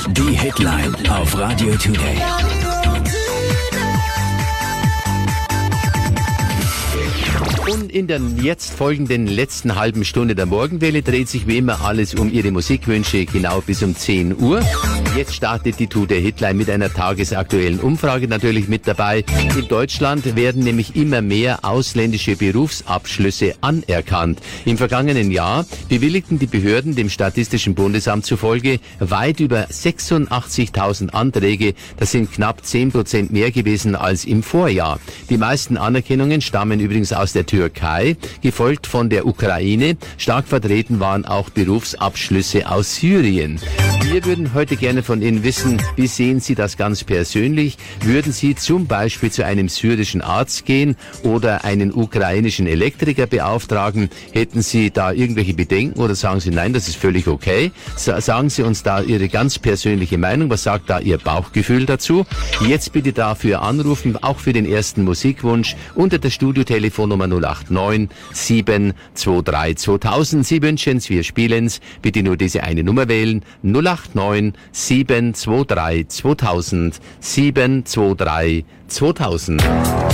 Die Hitline auf Radio Today. Und in der jetzt folgenden letzten halben Stunde der Morgenwelle dreht sich wie immer alles um Ihre Musikwünsche, genau bis um 10 Uhr. Jetzt startet die Today Hitline mit einer tagesaktuellen Umfrage natürlich mit dabei. In Deutschland werden nämlich immer mehr ausländische Berufsabschlüsse anerkannt. Im vergangenen Jahr bewilligten die Behörden dem Statistischen Bundesamt zufolge weit über 86.000 Anträge. Das sind knapp 10% mehr gewesen als im Vorjahr. Die meisten Anerkennungen stammen übrigens aus der Türkei, gefolgt von der Ukraine. Stark vertreten waren auch Berufsabschlüsse aus Syrien. Wir würden heute gerne von Ihnen wissen, wie sehen Sie das ganz persönlich? Würden Sie zum Beispiel zu einem syrischen Arzt gehen oder einen ukrainischen Elektriker beauftragen? Hätten Sie da irgendwelche Bedenken oder sagen Sie, nein, das ist völlig okay? Sagen Sie uns da Ihre ganz persönliche Meinung. Was sagt da Ihr Bauchgefühl dazu? Jetzt bitte dafür anrufen, auch für den ersten Musikwunsch unter der Studiotelefonnummer 089 723 2000. Sie wünschen's, wir spielen's. Bitte nur diese eine Nummer wählen. 089 723 2000. 723 2000.